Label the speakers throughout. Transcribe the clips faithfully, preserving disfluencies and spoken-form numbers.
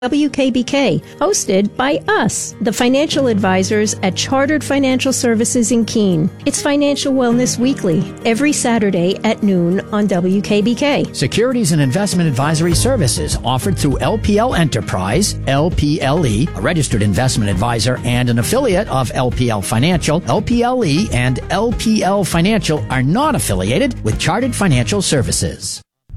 Speaker 1: W K B K, hosted by us, the financial advisors at Chartered Financial Services in Keene. It's Financial Wellness Weekly, every Saturday at noon on W K B K.
Speaker 2: Securities and investment advisory services offered through L P L Enterprise, L P L E, a registered investment advisor and an affiliate of L P L Financial. L P L E and L P L Financial are not affiliated with Chartered Financial Services.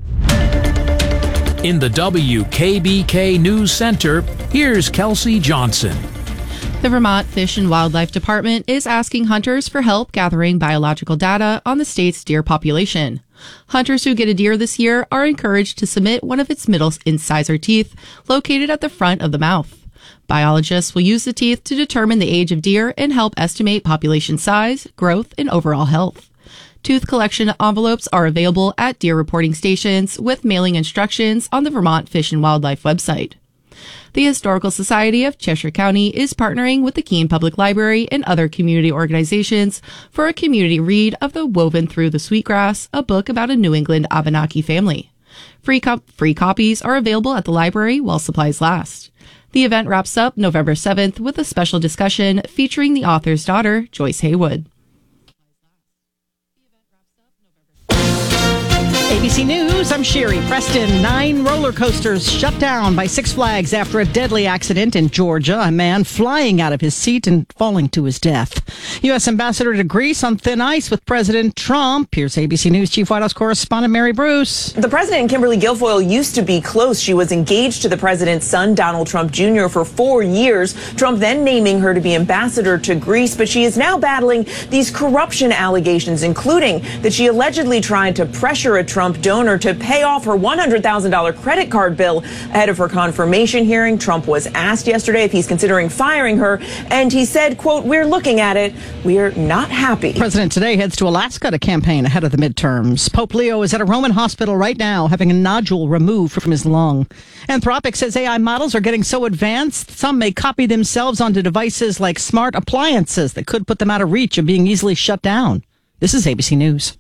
Speaker 3: In the W K B K News Center, here's Kelsey Johnson.
Speaker 4: The Vermont Fish and Wildlife Department is asking hunters for help gathering biological data on the state's deer population. Hunters who get a deer this year are encouraged to submit one of its middle incisor teeth located at the front of the mouth. Biologists will use the teeth to determine the age of deer and help estimate population size, growth, and overall health. Tooth collection envelopes are available at deer reporting stations with mailing instructions on the Vermont Fish and Wildlife website. The Historical Society of Cheshire County is partnering with the Keene Public Library and other community organizations for a community read of The Woven Through the Sweetgrass, a book about a New England Abenaki family. Free, cop- free copies are available at the library while supplies last. The event wraps up November seventh with a special discussion featuring the author's daughter, Joyce Haywood.
Speaker 5: A B C News, I'm Sherry Preston. Nine roller coasters shut down by Six Flags after a deadly accident in Georgia. A man flying out of his seat and falling to his death. U S Ambassador to Greece on thin ice with President Trump. Here's A B C News Chief White House correspondent Mary Bruce.
Speaker 6: The president, Kimberly Guilfoyle, used to be close. She was engaged to the president's son, Donald Trump Junior, for four years. Trump then naming her to be ambassador to Greece, but she is now battling these corruption allegations, including that she allegedly tried to pressure a Trump donor to pay off her one hundred thousand dollars credit card bill ahead of her confirmation hearing. Trump was asked yesterday if he's considering firing her, and he said, quote, "We're looking at it. We're not happy."
Speaker 5: The president today heads to Alaska to campaign ahead of the midterms. Pope Leo is at a Roman hospital right now having a nodule removed from his lung. Anthropic says A I models are getting so advanced, some may copy themselves onto devices like smart appliances that could put them out of reach of being easily shut down. This is A B C News.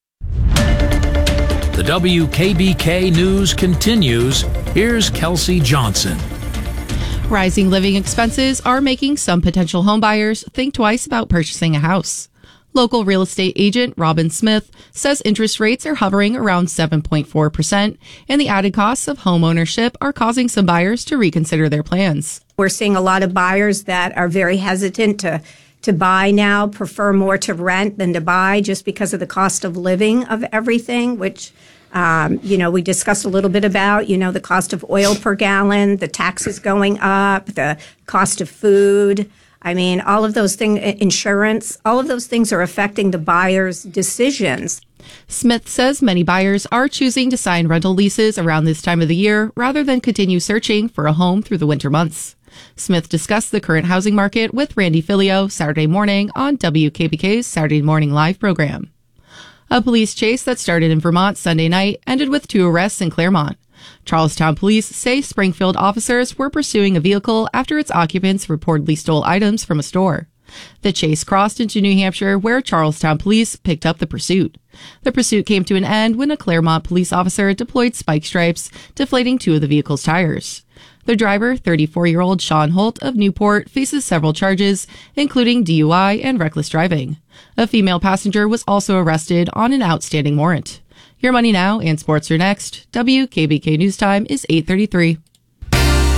Speaker 3: The W K B K News continues. Here's Kelsey Johnson.
Speaker 4: Rising living expenses are making some potential homebuyers think twice about purchasing a house. Local real estate agent Robin Smith says interest rates are hovering around seven point four percent, and the added costs of home ownership are causing some buyers to reconsider their plans.
Speaker 7: We're seeing a lot of buyers that are very hesitant to to buy now, prefer more to rent than to buy just because of the cost of living of everything, which, um, you know, we discussed a little bit about, you know, the cost of oil per gallon, the taxes going up, the cost of food. I mean, all of those things, insurance, all of those things are affecting the buyer's decisions.
Speaker 4: Smith says many buyers are choosing to sign rental leases around this time of the year rather than continue searching for a home through the winter months. Smith discussed the current housing market with Randy Filio Saturday morning on W K B K's Saturday Morning Live program. A police chase that started in Vermont Sunday night ended with two arrests in Claremont. Charlestown police say Springfield officers were pursuing a vehicle after its occupants reportedly stole items from a store. The chase crossed into New Hampshire, where Charlestown police picked up the pursuit. The pursuit came to an end when a Claremont police officer deployed spike stripes, deflating two of the vehicle's tires. The driver, thirty-four-year-old Sean Holt of Newport, faces several charges, including D U I and reckless driving. A female passenger was also arrested on an outstanding warrant. Your Money Now and sports are next. W K B K News Time is eight thirty-three.